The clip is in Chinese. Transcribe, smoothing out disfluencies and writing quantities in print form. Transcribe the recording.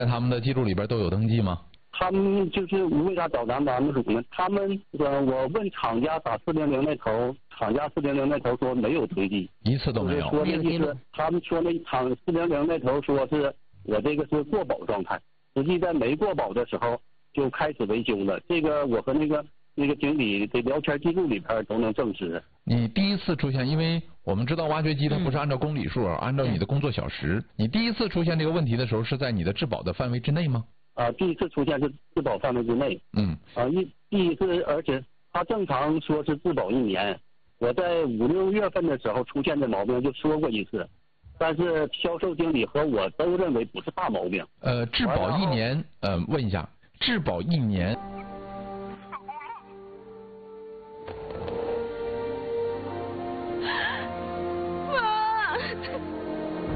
在他们的记录里边都有登记吗？ 他们就是为啥找咱们署呢？他们我问厂家打400那头，厂家400那头说没有登记， 一次都没有。 说的意思，他们说那厂400那头说是我这个是过保状态，实际在没过保的时候就开始维修了。这个我和那个经理的聊天记录里边都能证实。 你第一次出现，因为我们知道挖掘机它不是按照公里数，按照你的工作小时。你第一次出现这个问题的时候，是在你的质保的范围之内吗？ 第一次出现是质保范围之内。第一次，而且他正常说是质保1年。我在5、6月份的时候出现的毛病就说过一次，但是销售经理和我都认为不是大毛病。 质保1年，问一下，质保1年。